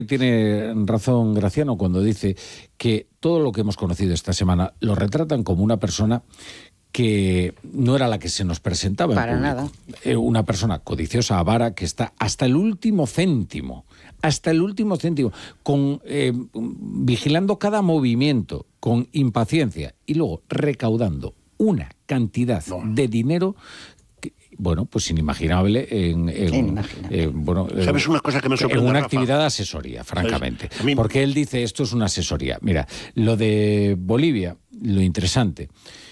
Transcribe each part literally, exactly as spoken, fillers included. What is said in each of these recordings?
Tiene razón Graciano cuando dice que todo lo que hemos conocido esta semana lo retratan como una persona que no era la que se nos presentaba Para en público. nada. Eh, una persona codiciosa, avara, que está hasta el último céntimo, hasta el último céntimo, con, eh, vigilando cada movimiento, con impaciencia y luego recaudando una cantidad no. de dinero. Bueno, pues inimaginable en, en, inimaginable. Eh, bueno, ¿Sabes una cosa que me sorprende, en una Rafa? actividad de asesoría, francamente. Mí... Porque él dice, esto es una asesoría. Mira, lo de Bolivia, lo interesante.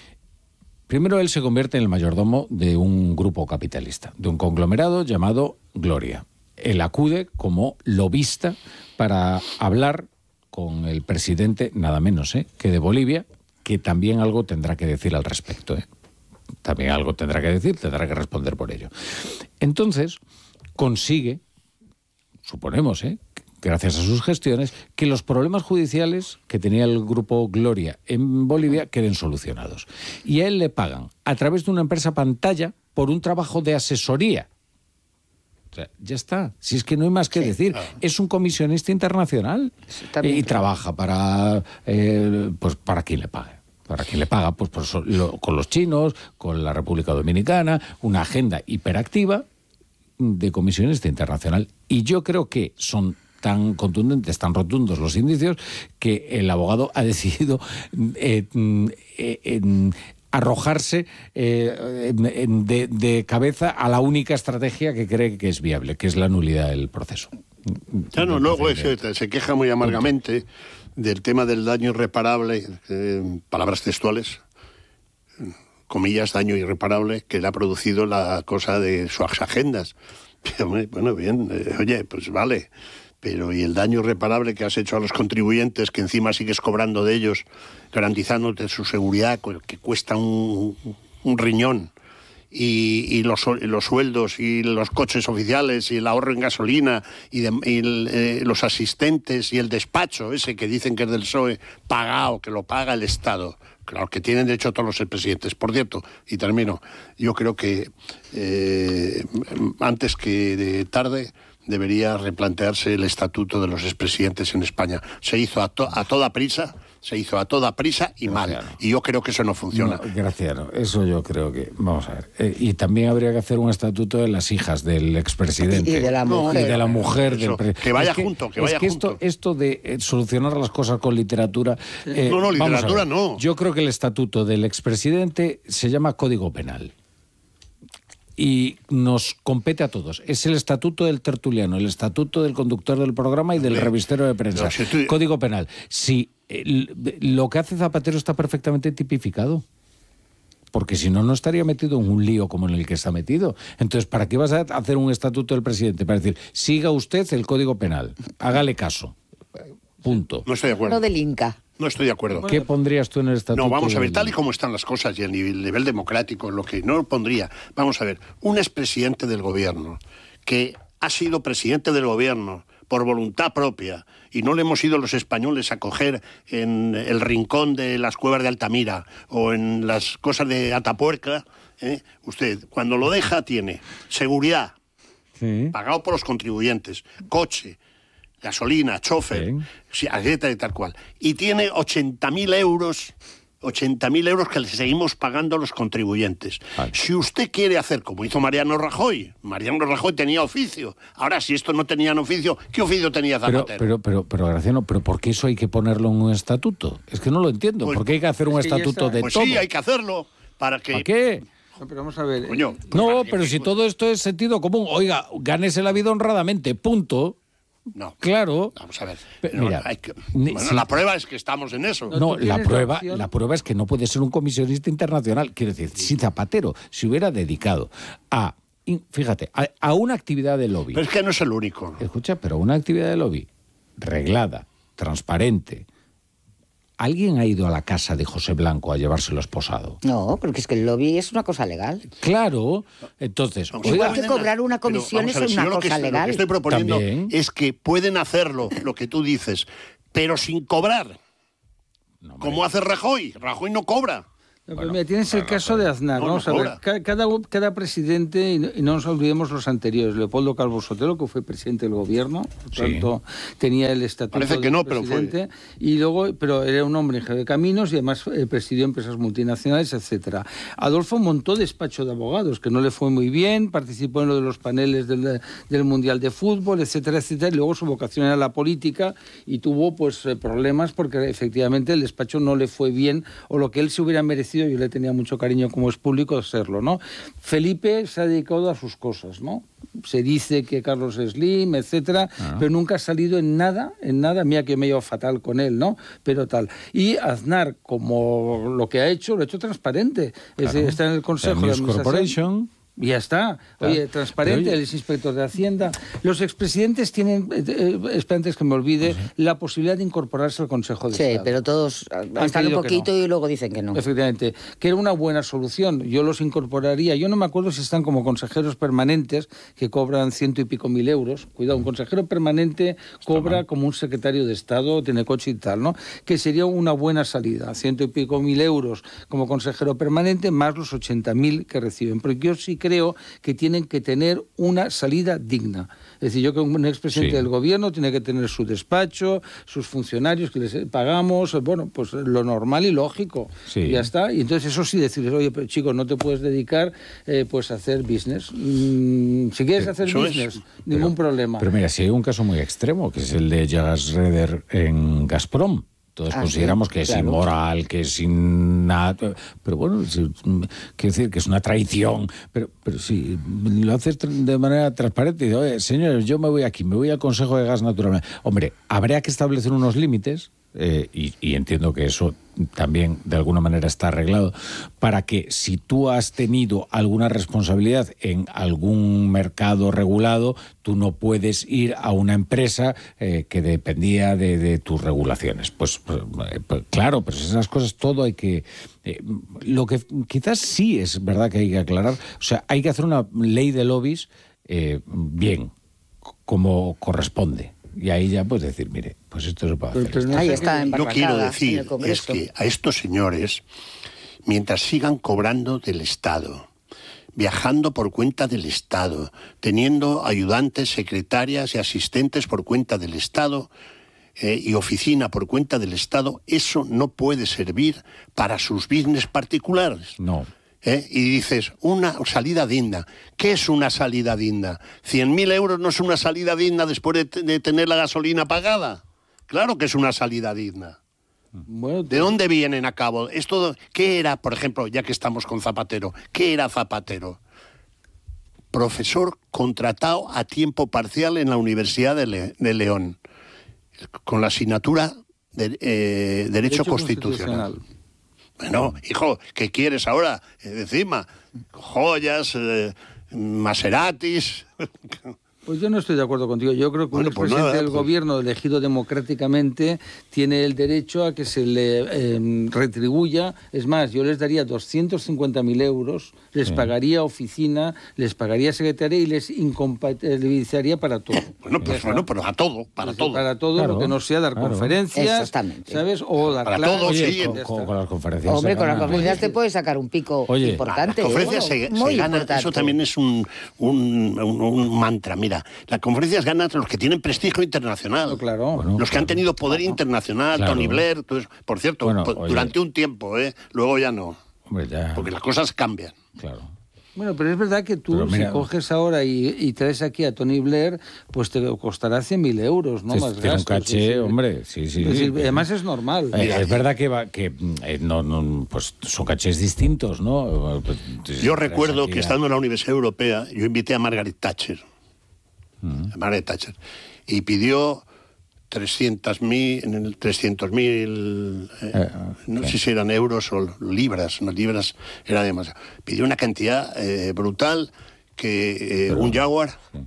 Primero, él se convierte en el mayordomo de un grupo capitalista, de un conglomerado llamado Gloria. Él acude como lobista para hablar con el presidente, nada menos, ¿eh? que de Bolivia, que también algo tendrá que decir al respecto, ¿eh? También algo tendrá que decir, tendrá que responder por ello. Entonces, consigue, suponemos, ¿eh? gracias a sus gestiones, que los problemas judiciales que tenía el grupo Gloria en Bolivia queden solucionados. Y a él le pagan a través de una empresa pantalla por un trabajo de asesoría. O sea, ya está. Si es que no hay más que sí, decir. Claro. Es un comisionista internacional eh, y trabaja para, eh, pues para quien le pague. Para quien le paga, pues por so, lo, con los chinos, con la República Dominicana, una agenda hiperactiva de comisionista internacional. Y yo creo que son tan contundentes, tan rotundos los indicios, que el abogado ha decidido eh, eh, eh, arrojarse eh, de, de cabeza a la única estrategia que cree que es viable, que es la nulidad del proceso. Ya no, luego se, se queja muy amargamente del tema del daño irreparable, eh, palabras textuales, comillas, daño irreparable, que le ha producido la cosa de sus agendas. Bueno, bien, eh, oye, pues vale, pero ¿y el daño irreparable que has hecho a los contribuyentes, que encima sigues cobrando de ellos, garantizándote su seguridad, que cuesta un, un riñón? Y, y los, los sueldos y los coches oficiales y el ahorro en gasolina y, de, y el, eh, los asistentes y el despacho ese que dicen que es del P S O E pagado, que lo paga el Estado. Claro, que tienen derecho todos los presidentes. Por cierto, y termino, yo creo que eh, antes que de tarde debería replantearse el estatuto de los expresidentes en España. Se hizo a, to, a toda prisa, se hizo a toda prisa y Graciano. mal. Y yo creo que eso no funciona. No, Graciano, eso yo creo que... Vamos a ver. Eh, y también habría que hacer un estatuto de las hijas del expresidente. Y de la mujer. Y de la mujer eso, del pre... Que vaya es que, junto, que vaya es que junto. Esto, esto de eh, solucionar las cosas con literatura... Eh, no, no, literatura no. Yo creo que el estatuto del expresidente se llama Código Penal. Y nos compete a todos. Es el estatuto del tertuliano, el estatuto del conductor del programa y del sí. revistero de prensa. No, si estoy... Código penal. Si el, lo que hace Zapatero está perfectamente tipificado, porque si no, no estaría metido en un lío como en el que está metido. Entonces, ¿para qué vas a hacer un estatuto del presidente? Para decir, siga usted el Código Penal, hágale caso. Punto. No estoy de acuerdo. No del Inca. No estoy de acuerdo. ¿Qué pondrías tú en el estatuto? No, vamos a ver, tal y como están las cosas y el nivel, el nivel democrático, lo que no lo pondría. Vamos a ver, un expresidente del gobierno que ha sido presidente del gobierno por voluntad propia y no le hemos ido los españoles a coger en el rincón de las cuevas de Altamira o en las cosas de Atapuerca, ¿eh? Usted, cuando lo deja, tiene seguridad, sí. pagado por los contribuyentes, coche, gasolina, chofer, sí. y tal cual. Y tiene ochenta mil euros, ochenta mil euros que le seguimos pagando a los contribuyentes. Ay. Si usted quiere hacer como hizo Mariano Rajoy, Mariano Rajoy tenía oficio. Ahora, si esto no tenían oficio, ¿qué oficio tenía Zapatero? Pero, pero, pero, pero Graciano, ¿pero por qué eso hay que ponerlo en un estatuto? Es que no lo entiendo. Pues, ¿por qué hay que hacer un estatuto está... de pues todo? Sí, hay que hacerlo. ¿Para que... ¿Para qué? No, pero vamos a ver. Coño, pues no, pero si todo esto es sentido común. Oiga, gánese la vida honradamente, punto. No. Claro. Vamos a ver. Pero, mira, hay que, bueno, sí. La prueba es que estamos en eso. No, no la prueba, la, la prueba es que no puede ser un comisionista internacional. Quiero decir, si Zapatero se hubiera dedicado a, fíjate, a, a una actividad de lobby. Pero es que no es el único. Escucha, pero una actividad de lobby reglada, transparente. ¿Alguien ha ido a la casa de José Blanco a llevárselo esposado? No, porque es que el lobby es una cosa legal. Claro, entonces... Igual oiga, que cobrar una comisión es ver, una cosa que, legal. Lo que estoy proponiendo ¿También? Es que pueden hacerlo, lo que tú dices, pero sin cobrar. No, como hace Rajoy. Rajoy no cobra. No, bueno, mira, tienes el bueno, caso de Aznar, no, vamos no, a ver, ahora. ca- cada, cada presidente, y no, y no nos olvidemos los anteriores, Leopoldo Calvo Sotelo, que fue presidente del gobierno, por Sí. tanto tenía el estatuto Parece que de no, pero fue. presidente, y luego, pero era un hombre ingeniero de caminos y además eh, presidió empresas multinacionales, etcétera. Adolfo montó despacho de abogados, que no le fue muy bien, participó en lo de los paneles del, del Mundial de Fútbol, etcétera, etcétera, y luego su vocación era la política y tuvo pues eh, problemas porque efectivamente el despacho no le fue bien, o lo que él se hubiera merecido, yo le tenía mucho cariño como es público, hacerlo, ¿no? Felipe se ha dedicado a sus cosas, ¿no? Se dice que Carlos Slim, etcétera, ah. pero nunca ha salido en nada, en nada, mira que me he llevado fatal con él, ¿no? Pero tal. Y Aznar, como lo que ha hecho, lo ha hecho transparente. Claro. Es decir, está en el Consejo de Administración. Corporation. Y ya está. Oye, claro. transparente, oye. Él es inspector de Hacienda. Los expresidentes tienen, eh, eh, espera antes que me olvide, sí. la posibilidad de incorporarse al Consejo de sí, Estado. Sí, pero todos están un poquito no. y luego dicen que no. Efectivamente, que era una buena solución. Yo los incorporaría. Yo no me acuerdo si están como consejeros permanentes, que cobran ciento y pico mil euros. Cuidado, un consejero permanente cobra como un secretario de Estado, tiene coche y tal, ¿no? Que sería una buena salida. Ciento y pico mil euros como consejero permanente, más los ochenta mil que reciben. Pero yo sí creo creo que tienen que tener una salida digna. Es decir, yo que un expresidente sí. del gobierno tiene que tener su despacho, sus funcionarios que les pagamos, bueno, pues lo normal y lógico. Sí. Y ya está. Y entonces eso sí decirles, oye, pero chicos, no te puedes dedicar eh, pues a hacer business. Mm, si quieres sí, hacer business, es, ningún pero, problema. Pero mira, si hay un caso muy extremo, que es el de Jas Reder en Gazprom. Todos ah, consideramos sí, que es claro. inmoral, que es sin nada, pero bueno, sí, quiero decir que es una traición, pero, pero si lo haces de manera transparente, y dices, oye, señores, yo me voy aquí, me voy al Consejo de Gas Natural. Hombre, habría que establecer unos límites, eh, y, y entiendo que eso también de alguna manera está arreglado, para que si tú has tenido alguna responsabilidad en algún mercado regulado, tú no puedes ir a una empresa eh, que dependía de, de tus regulaciones. Pues, pues, pues claro, pero esas cosas todo hay que... Eh, lo que quizás sí es verdad que hay que aclarar, o sea, hay que hacer una ley de lobbies eh, bien, como corresponde. Y ahí ya puedes decir, mire, pues esto se puede hacer. Pero, pero ahí está Yo quiero decir es que a estos señores, mientras sigan cobrando del Estado, viajando por cuenta del Estado, teniendo ayudantes, secretarias y asistentes por cuenta del Estado eh, y oficina por cuenta del Estado, eso no puede servir para sus business particulares. No. ¿Eh? Y dices, una salida digna. ¿Qué es una salida digna? ¿cien mil euros no es una salida digna después de, t- de tener la gasolina pagada? Claro que es una salida digna. Bueno, ¿de dónde vienen a cabo? Esto, ¿qué era, por ejemplo, ya que estamos con Zapatero? ¿Qué era Zapatero? Profesor contratado a tiempo parcial en la Universidad de, Le- de León, con la asignatura de eh, Derecho, Derecho Constitucional. Constitucional. Bueno, hijo, ¿qué quieres ahora? Eh, encima, joyas, eh, Maseratis... Pues yo no estoy de acuerdo contigo. Yo creo que bueno, un pues presidente nada, del pues... gobierno elegido democráticamente tiene el derecho a que se le eh, retribuya. Es más, yo les daría doscientos cincuenta mil euros, les sí. pagaría oficina, les pagaría secretaria y les incompatibilizaría para todo. Bueno, pues bueno, pero a todo, para todo. Para todo, claro, lo que no sea dar claro. conferencias, ¿sabes? O dar para clases. todo, Oye, sí. Con, con, con las conferencias. Hombre, con las conferencias te puedes sacar un pico Oye, importante. Las conferencias ¿eh? se, Muy se ganan, importante. eso también es un, un, un, un mantra. Mira, las conferencias ganan los que tienen prestigio internacional. No, claro. Bueno, los que claro. han tenido poder claro. internacional, claro. Tony Blair, todo eso. Por cierto, bueno, pues, durante un tiempo, ¿eh? Luego ya no. Hombre, ya. Porque las cosas cambian. Claro. Bueno, pero es verdad que tú, mira, si coges ahora y, y traes aquí a Tony Blair, pues te costará cien mil euros, ¿no? Es, más gastos. gastos. Un caché, sí, hombre, sí, sí. Es decir, sí. Además es normal. Eh, es verdad que, va, que eh, no, no, pues son cachés distintos, ¿no? Pues, yo recuerdo que estando en la Universidad Europea, yo invité a Margaret Thatcher, uh-huh. a Margaret Thatcher, y pidió trescientos mil, trescientos mil, eh, eh, no sé si eran euros o libras, no libras, era demasiado. Pidió una cantidad eh, brutal que eh, Pero, un Jaguar, sí.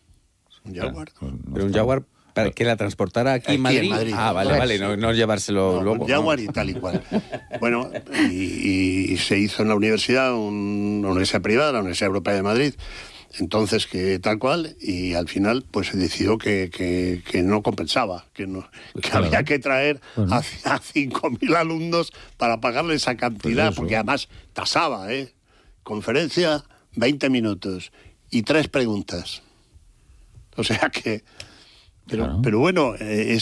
un Jaguar, Pero un Jaguar para que la transportara aquí, aquí en, Madrid? en Madrid. Ah, vale, vale, no, no llevárselo no, luego. Un Jaguar no. y tal y cual. Bueno, y, y se hizo en la universidad, un, una universidad privada, la Universidad Europea de Madrid, Entonces, que tal cual, y al final pues se decidió que, que, que no compensaba, que, no, que claro. había que traer bueno. a, a cinco mil alumnos para pagarle esa cantidad, pues porque además tasaba, ¿eh? Conferencia, veinte minutos y tres preguntas. O sea que... Pero, claro. pero bueno, eh,